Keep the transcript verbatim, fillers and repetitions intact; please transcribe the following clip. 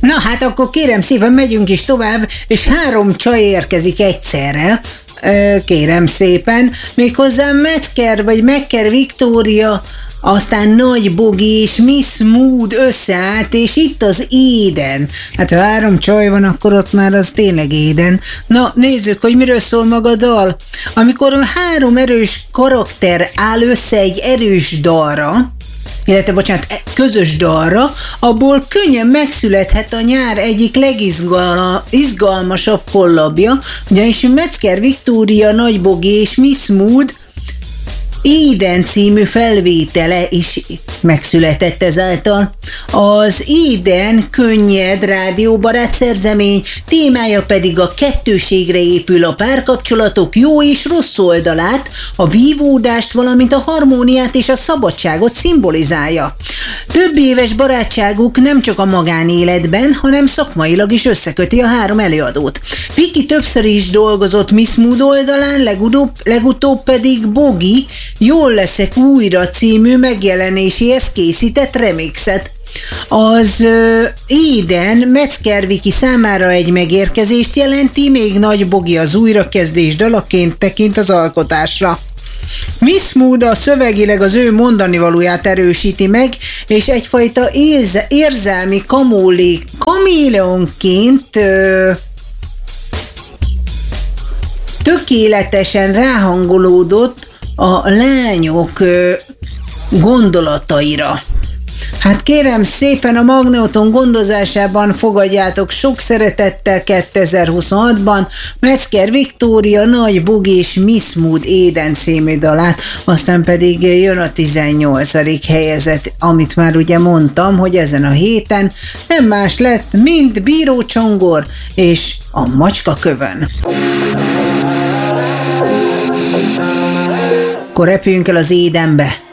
Na hát akkor kérem szépen megyünk is tovább, és három csaj érkezik egyszerre, kérem szépen, méghozzá Metzger vagy Mekker Viktória, aztán Nagy Bogi és Miss Mood összeállt, és itt az Éden. Hát ha három csaj van, akkor ott már az tényleg Éden. Na, nézzük, hogy miről szól maga a dal. Amikor három erős karakter áll össze egy erős dalra, illetve, bocsánat, közös dalra, abból könnyen megszülethet a nyár egyik legizgalmasabb kollabja, ugyanis Metzger Viktória, Nagy Bogi és Miss Mood Éden című felvétele is megszületett ezáltal. Az Éden könnyed, rádióbarát szerzemény, témája pedig a kettőségre épül, a párkapcsolatok jó és rossz oldalát, a vívódást, valamint a harmóniát és a szabadságot szimbolizálja. Több éves barátságuk nem csak a magánéletben, hanem szakmailag is összeköti a három előadót. Viki többször is dolgozott Miss Mood oldalán, legutóbb, legutóbb pedig Bogi Jól leszek újra című megjelenéséhez készített remixet. Az uh, Éden Metzger Viki számára egy megérkezést jelenti, még Nagy Bogi az újrakezdés dalaként tekint az alkotásra. Miss Mood a szövegileg az ő mondanivalóját erősíti meg, és egyfajta érze, érzelmi kamóli, kaméleonként uh, tökéletesen ráhangolódott a lányok gondolataira. Hát kérem szépen, a Magneton gondozásában fogadjátok sok szeretettel kétezer-huszonhatban Metzger Viktória, Nagy Bogi és Miss Mood Éden című dalát, aztán pedig jön a tizennyolcadik helyezett, amit már ugye mondtam, hogy ezen a héten nem más lett, mint Bíró Csongor és a Macska kövön. Akkor repüljünk el az Édenbe.